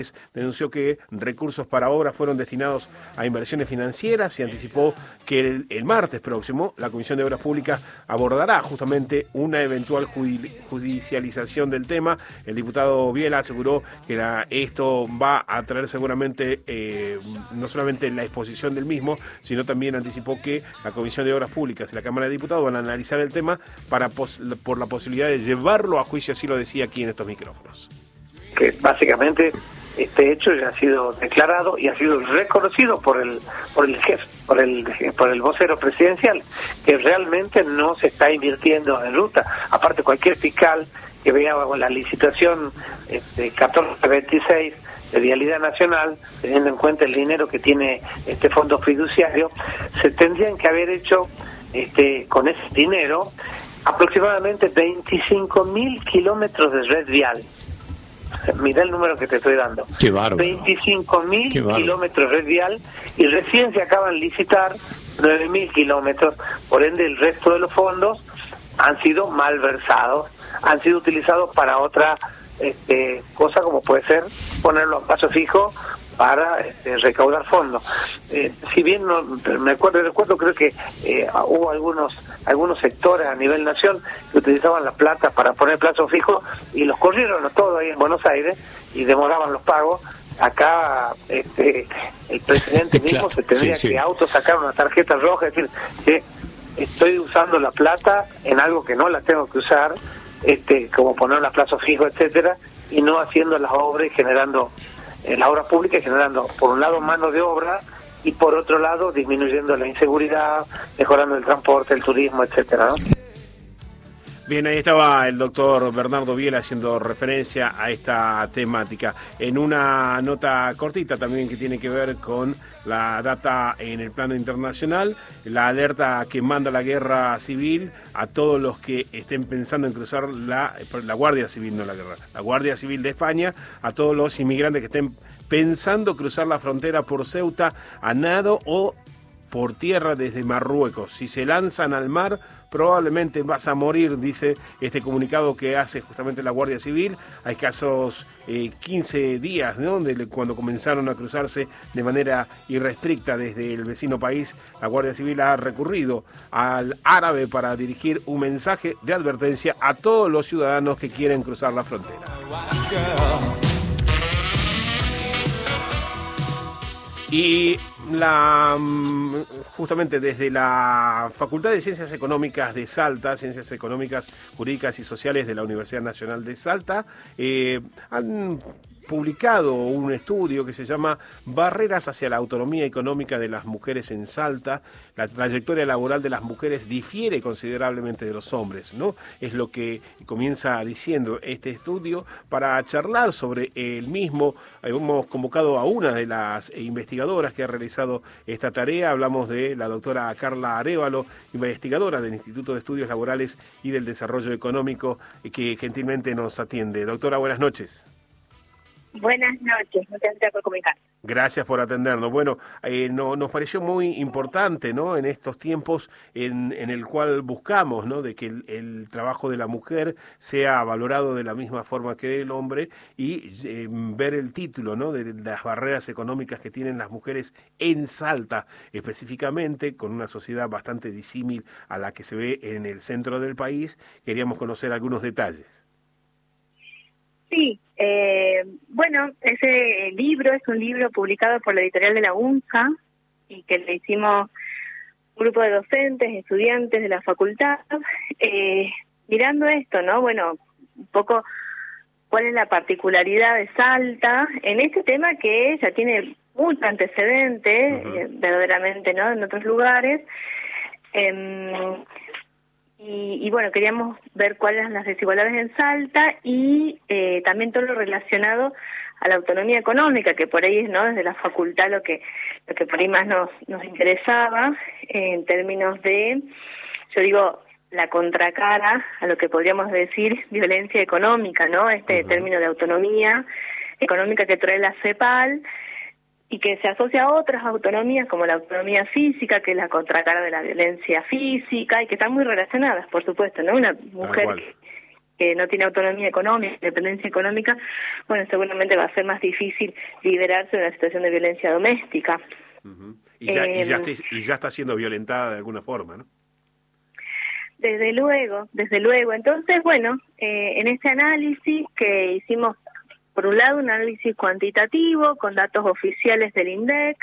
denunció que recursos para obras fueron destinados a inversiones financieras y anticipó que el martes próximo la Comisión de Obras Públicas abordará justamente una eventual judicialización del tema. El diputado Biela aseguró que esto va a traer seguramente no solamente la exposición del mismo, sino también anticipó que la Comisión de Obras Públicas y la Cámara de Diputados van a analizar el tema por la posibilidad de llevarlo a juicio, así lo decía aquí en estos micrófonos. Que básicamente este hecho ya ha sido declarado y ha sido reconocido por el jefe, por el vocero presidencial, que realmente no se está invirtiendo en ruta. Aparte, cualquier fiscal que vea la licitación 1426 de Vialidad Nacional, teniendo en cuenta el dinero que tiene este fondo fiduciario, se tendrían que haber hecho con ese dinero aproximadamente 25.000 kilómetros de red vial. Mirá el número que te estoy dando. Qué bárbaro. 25.000 kilómetros de red vial, y recién se acaban de licitar 9.000 kilómetros. Por ende, el resto de los fondos han sido malversados, han sido utilizados para otra cosa, como puede ser ponerlo a plazo fijo para recaudar fondos. Si bien no me recuerdo, creo que hubo algunos sectores a nivel nación que utilizaban la plata para poner plazo fijo y los corrieron a todos ahí en Buenos Aires y demoraban los pagos. Acá el presidente mismo Claro, se tendría que autosacar una tarjeta roja y decir que estoy usando la plata en algo que no la tengo que usar, como ponerla a plazo fijo, etcétera, y no haciendo las obras y generando la obra pública, generando por un lado mano de obra y por otro lado disminuyendo la inseguridad, mejorando el transporte, el turismo, etcétera, ¿no? Bien, ahí estaba el doctor Bernardo Biela haciendo referencia a esta temática. En una nota cortita también que tiene que ver con la data en el plano internacional, la alerta que manda la guerra civil a todos los que estén pensando en cruzar la Guardia Civil, no la guerra, la Guardia Civil de España, a todos los inmigrantes que estén pensando cruzar la frontera por Ceuta a nado o por tierra desde Marruecos. Si se lanzan al mar, probablemente vas a morir, dice este comunicado que hace justamente la Guardia Civil. Hay escasos 15 días, ¿no?, cuando comenzaron a cruzarse de manera irrestricta desde el vecino país. La Guardia Civil ha recurrido al árabe para dirigir un mensaje de advertencia a todos los ciudadanos que quieren cruzar la frontera. Y justamente desde la Facultad de Ciencias Económicas de Salta, Ciencias Económicas, Jurídicas y Sociales de la Universidad Nacional de Salta, han publicado un estudio que se llama Barreras hacia la autonomía económica de las mujeres en Salta. La trayectoria laboral de las mujeres difiere considerablemente de los hombres, ¿no? Es lo que comienza diciendo este estudio. Para charlar sobre el mismo, hemos convocado a una de las investigadoras que ha realizado esta tarea. Hablamos de la doctora Carla Arévalo, investigadora del Instituto de Estudios Laborales y del Desarrollo Económico, que gentilmente nos atiende. Doctora, buenas noches. Buenas noches, muchas gracias por comunicar. Gracias por atendernos. Bueno, nos pareció muy importante, ¿no?, en estos tiempos en el cual buscamos, ¿no?, de que el trabajo de la mujer sea valorado de la misma forma que el hombre, y ver el título, ¿no?, de las barreras económicas que tienen las mujeres en Salta, específicamente con una sociedad bastante disímil a la que se ve en el centro del país. Queríamos conocer algunos detalles. Sí, bueno, ese libro es un libro publicado por la editorial de la UNSA y que le hicimos un grupo de docentes, estudiantes de la facultad, mirando esto, ¿no? Bueno, un poco cuál es la particularidad de Salta en este tema que ya tiene mucho antecedente, verdaderamente, ¿no?, en otros lugares. Y bueno, queríamos ver cuáles eran las desigualdades en Salta y también todo lo relacionado a la autonomía económica, que por ahí, ¿no?, desde la facultad lo que por ahí más nos interesaba, en términos de, yo digo, la contracara a lo que podríamos decir violencia económica, ¿no? Término de autonomía económica que trae la CEPAL, y que se asocia a otras autonomías como la autonomía física, que es la contracara de la violencia física, y que están muy relacionadas, por supuesto, ¿no? Una mujer que no tiene autonomía económica, independencia económica, bueno, seguramente va a ser más difícil liberarse de una situación de violencia doméstica. Y ya está siendo violentada de alguna forma, ¿no? Desde luego. Entonces, bueno, en este análisis que hicimos, por un lado, un análisis cuantitativo con datos oficiales del INDEC,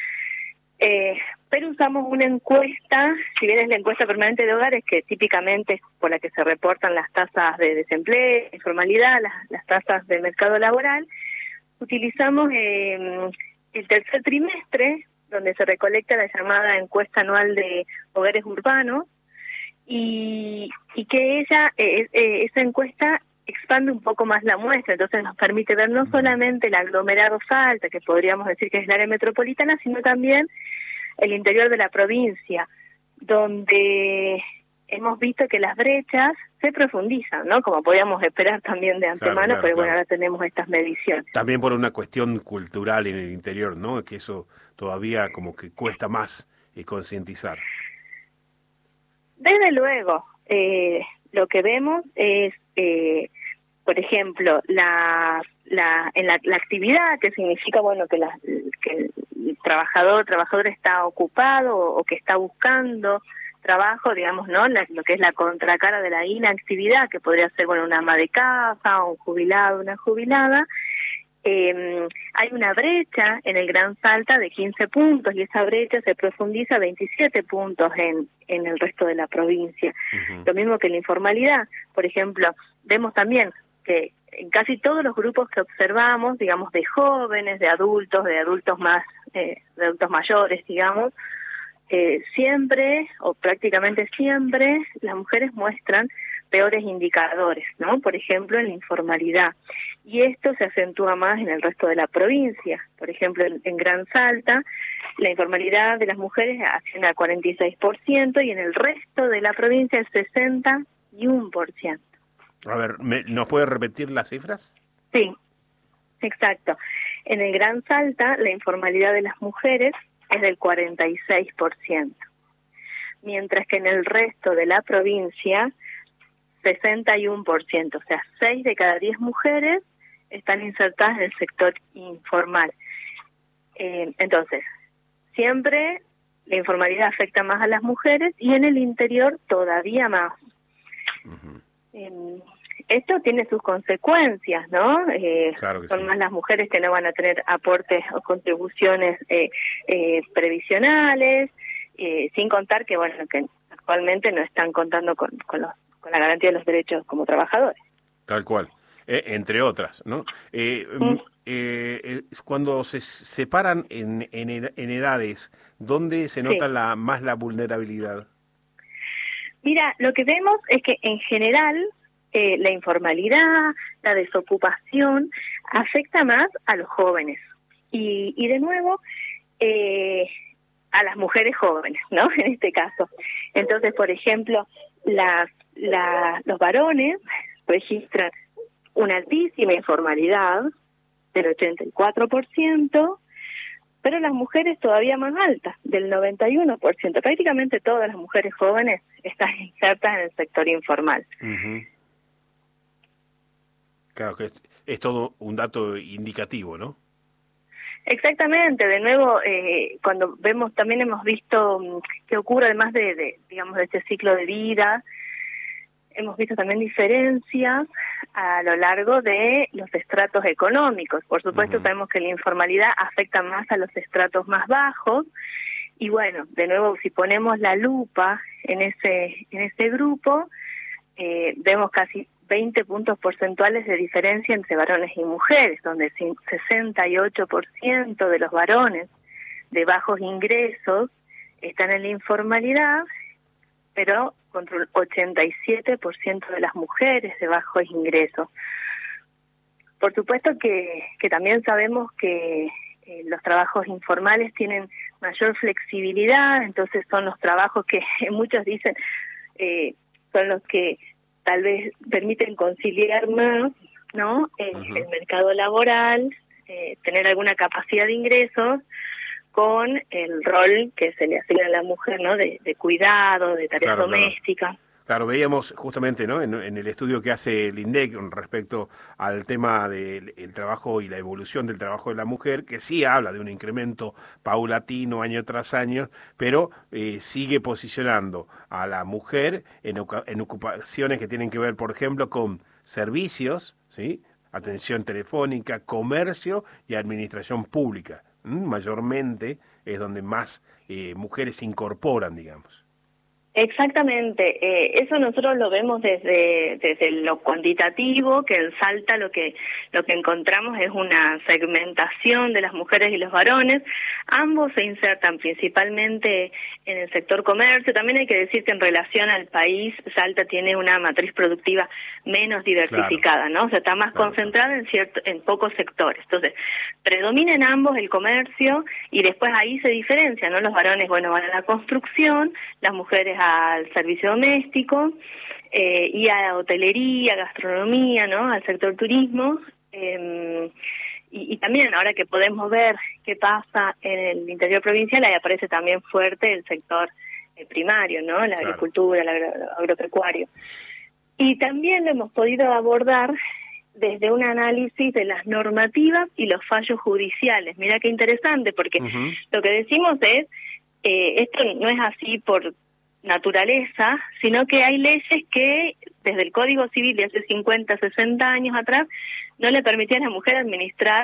pero usamos una encuesta, si bien es la encuesta permanente de hogares, que típicamente es por la que se reportan las tasas de desempleo, informalidad, las tasas de mercado laboral. Utilizamos el tercer trimestre, donde se recolecta la llamada encuesta anual de hogares urbanos, y que esa encuesta expande un poco más la muestra, entonces nos permite ver no solamente el aglomerado Salta, que podríamos decir que es el área metropolitana, sino también el interior de la provincia, donde hemos visto que las brechas se profundizan, ¿no? Como podíamos esperar también de antemano, pero bueno, ahora tenemos estas mediciones. También por una cuestión cultural en el interior, ¿no? Que eso todavía como que cuesta más concientizar. Desde luego, lo que vemos es, por ejemplo, la actividad, que significa, bueno, que el trabajador está ocupado o que está buscando trabajo, digamos, ¿no? Lo que es la contracara de la inactividad, que podría ser, bueno, una ama de casa, un jubilado, una jubilada. Hay una brecha en el Gran Salta de 15 puntos y esa brecha se profundiza a 27 puntos en el resto de la provincia. Lo mismo que la informalidad. Por ejemplo, vemos también que en casi todos los grupos que observamos, digamos, de jóvenes, de adultos mayores, digamos, siempre o prácticamente siempre las mujeres muestran peores indicadores, ¿no? Por ejemplo, en la informalidad. Y esto se acentúa más en el resto de la provincia. Por ejemplo, en Gran Salta, la informalidad de las mujeres asciende al 46% y en el resto de la provincia el 61%. A ver, ¿nos puede repetir las cifras? Sí, exacto. En el Gran Salta, la informalidad de las mujeres es del 46%, mientras que en el resto de la provincia 61%, o sea, 6 de cada 10 mujeres están insertadas en el sector informal. Entonces, siempre la informalidad afecta más a las mujeres y en el interior todavía más. Esto tiene sus consecuencias, ¿no? Claro que son sí. más las mujeres que no van a tener aportes o contribuciones previsionales, sin contar que, bueno, que actualmente no están contando con la garantía de los derechos como trabajadores. Tal cual, entre otras, ¿no? Cuando se separan en edades, ¿dónde se nota más la vulnerabilidad? Mira, lo que vemos es que en general la informalidad, la desocupación, afecta más a los jóvenes y de nuevo a las mujeres jóvenes, ¿no? En este caso. Entonces, por ejemplo, los varones registran una altísima informalidad del 84%, pero las mujeres todavía más altas, del 91%. Prácticamente todas las mujeres jóvenes están insertas en el sector informal. Claro que es todo un dato indicativo, ¿no? Exactamente, de nuevo, cuando vemos, también hemos visto que ocurre además digamos, de este ciclo de vida, hemos visto también diferencias a lo largo de los estratos económicos. Por supuesto, sabemos que la informalidad afecta más a los estratos más bajos, y bueno, de nuevo, si ponemos la lupa en ese grupo, vemos casi 20 puntos porcentuales de diferencia entre varones y mujeres, donde 68% de los varones de bajos ingresos están en la informalidad, pero contra el 87% de las mujeres de bajos ingresos. Por supuesto que también sabemos que los trabajos informales tienen mayor flexibilidad, entonces son los trabajos que muchos dicen son los que tal vez permiten conciliar más, ¿no? El mercado laboral, tener alguna capacidad de ingresos con el rol que se le asigna a la mujer, ¿no? De cuidado, de tareas domésticas. Claro, veíamos justamente, ¿no?, en el estudio que hace el INDEC respecto al tema del trabajo y la evolución del trabajo de la mujer, que sí habla de un incremento paulatino año tras año, pero sigue posicionando a la mujer en ocupaciones que tienen que ver, por ejemplo, con servicios, ¿sí?, atención telefónica, comercio y administración pública. Mayormente es donde más mujeres se incorporan, digamos. Exactamente, eso nosotros lo vemos desde lo cuantitativo, que en Salta lo que encontramos es una segmentación de las mujeres y los varones. Ambos se insertan principalmente en el sector comercio. También hay que decir que en relación al país, Salta tiene una matriz productiva menos diversificada, claro, ¿no? O sea, está más concentrada en pocos sectores. Entonces, predomina en ambos el comercio y después ahí se diferencia, ¿no? Los varones, bueno, van a la construcción, las mujeres al servicio doméstico y a hotelería, gastronomía, ¿no?, al sector turismo. Y también ahora que podemos ver qué pasa en el interior provincial, ahí aparece también fuerte el sector primario, ¿no?, la agricultura, el agropecuario. Y también lo hemos podido abordar desde un análisis de las normativas y los fallos judiciales. Mira qué interesante, porque lo que decimos es, esto no es así por naturaleza, sino que hay leyes que desde el Código Civil de hace 50, 60 años atrás no le permitían a la mujer administrar,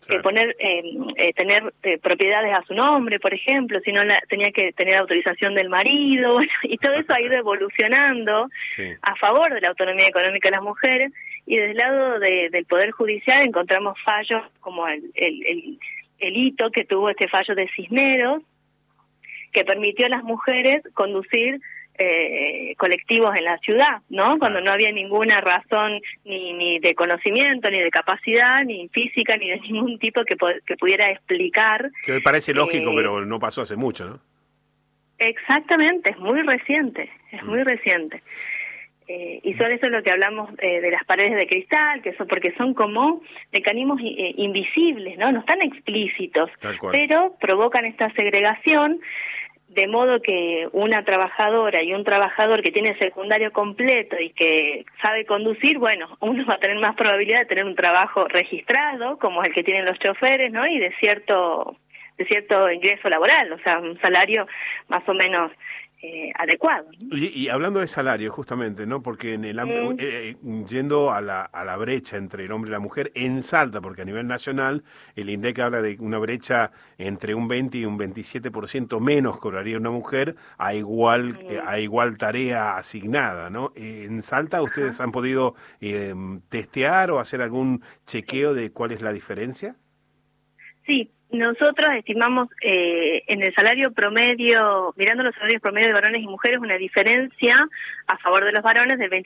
tener propiedades a su nombre, por ejemplo, sino tenía que tener autorización del marido, bueno, y todo eso ha ido evolucionando a favor de la autonomía económica de las mujeres, y desde el lado del Poder Judicial encontramos fallos como el hito que tuvo este fallo de Cisneros, que permitió a las mujeres conducir colectivos en la ciudad, ¿no? Cuando no había ninguna razón ni de conocimiento, ni de capacidad, ni física, ni de ningún tipo que pudiera explicar. Que hoy parece lógico, pero no pasó hace mucho, ¿no? Exactamente, es muy reciente, muy reciente. Y sobre eso es lo que hablamos de las paredes de cristal, porque son como mecanismos invisibles, ¿no? No están explícitos, pero provocan esta segregación, de modo que una trabajadora y un trabajador que tiene secundario completo y que sabe conducir, bueno, uno va a tener más probabilidad de tener un trabajo registrado, como el que tienen los choferes, ¿no?, y de cierto ingreso laboral, o sea, un salario más o menos adecuado, ¿no? Y hablando de salario, justamente, ¿no?, porque en el yendo a la brecha entre el hombre y la mujer en Salta, porque a nivel nacional el INDEC habla de una brecha entre un 20 y un 27% menos cobraría una mujer a igual tarea asignada, ¿no? En Salta, ¿ustedes han podido testear o hacer algún chequeo de cuál es la diferencia? Sí. Nosotros estimamos en el salario promedio, mirando los salarios promedio de varones y mujeres, una diferencia a favor de los varones del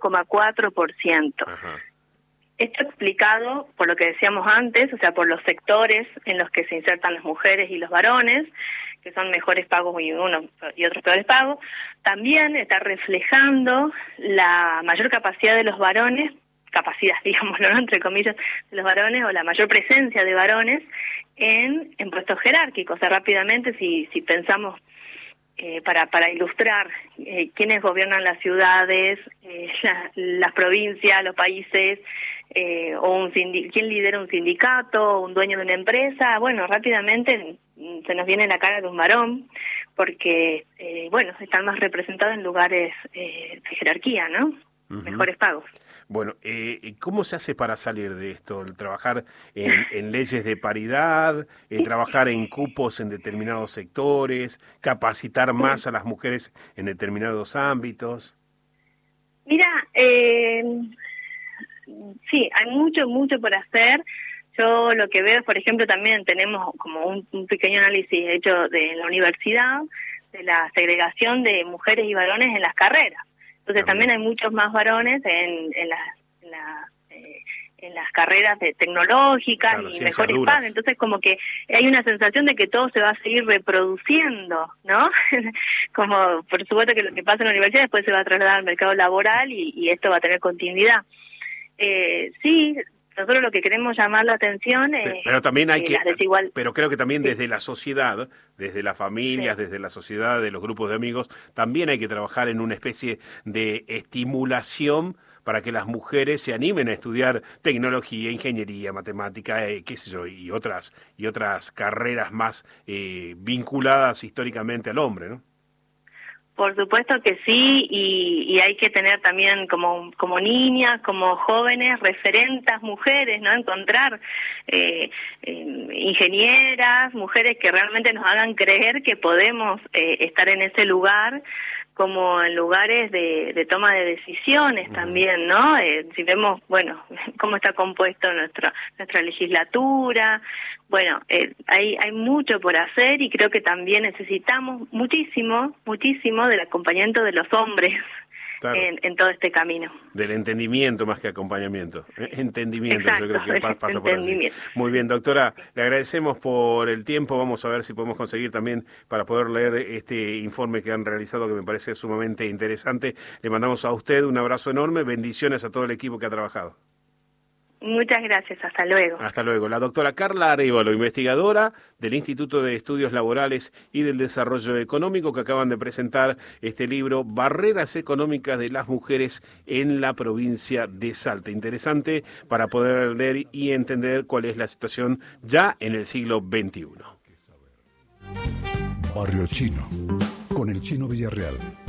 25,4%. Esto explicado por lo que decíamos antes, o sea, por los sectores en los que se insertan las mujeres y los varones, que son mejores pagos y unos y otros peores pagos. También está reflejando la mayor capacidad de los varones, digámoslo, ¿no?, entre comillas, de los varones, o la mayor presencia de varones en puestos jerárquicos. O sea, rápidamente, si pensamos para ilustrar quiénes gobiernan las ciudades, las provincias, los países, o quién lidera un sindicato, un dueño de una empresa, bueno, rápidamente se nos viene la cara de un varón, porque, bueno, están más representados en lugares de jerarquía, ¿no? Mejores pagos. Bueno, ¿cómo se hace para salir de esto? ¿Trabajar en leyes de paridad, trabajar en cupos en determinados sectores, capacitar más a las mujeres en determinados ámbitos? Mira, sí, hay mucho por hacer. Yo lo que veo, por ejemplo, también tenemos como un pequeño análisis hecho en la universidad de la segregación de mujeres y varones en las carreras. Entonces también hay muchos más varones en las carreras tecnológicas, claro, y mejores pagos. Entonces como que hay una sensación de que todo se va a seguir reproduciendo, ¿no? Como por supuesto que lo que pasa en la universidad después se va a trasladar al mercado laboral y esto va a tener continuidad. Sí, nosotros lo que queremos llamar la atención es pero también hay que, desigual... pero creo que también sí. desde la sociedad, desde las familias, sí, desde la sociedad, de los grupos de amigos, también hay que trabajar en una especie de estimulación para que las mujeres se animen a estudiar tecnología, ingeniería, matemática, qué sé yo, y otras carreras más vinculadas históricamente al hombre, ¿no? Por supuesto que sí, y hay que tener también como niñas, como jóvenes, referentas mujeres, ¿no? Encontrar ingenieras, mujeres que realmente nos hagan creer que podemos estar en ese lugar, como en lugares de toma de decisiones también, ¿no? Si vemos, bueno, cómo está compuesto nuestra legislatura, bueno, hay mucho por hacer y creo que también necesitamos muchísimo del acompañamiento de los hombres. Claro. En todo este camino. Del entendimiento más que acompañamiento. Entendimiento. Exacto, yo creo que pasa por así. Muy bien, doctora, le agradecemos por el tiempo. Vamos a ver si podemos conseguir también para poder leer este informe que han realizado, que me parece sumamente interesante. Le mandamos a usted un abrazo enorme, bendiciones a todo el equipo que ha trabajado. Muchas gracias, hasta luego. Hasta luego. La doctora Carla Arévalo, investigadora del Instituto de Estudios Laborales y del Desarrollo Económico, que acaban de presentar este libro, Barreras Económicas de las Mujeres en la provincia de Salta. Interesante para poder leer y entender cuál es la situación ya en el siglo XXI. Barrio Chino, con el Chino Villarreal.